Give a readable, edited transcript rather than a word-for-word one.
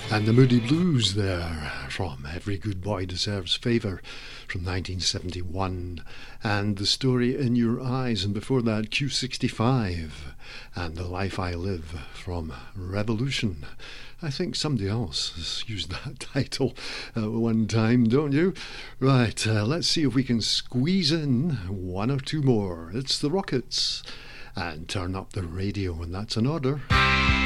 And the Moody Blues there from Every Good Boy Deserves Favour from 1971, and The Story in Your Eyes, and before that Q65 and The Life I Live from Revolution. I think somebody else has used that title at one time, don't you? Right, let's see if we can squeeze in one or two more. It's the Rockets, and turn up the radio, and that's an order.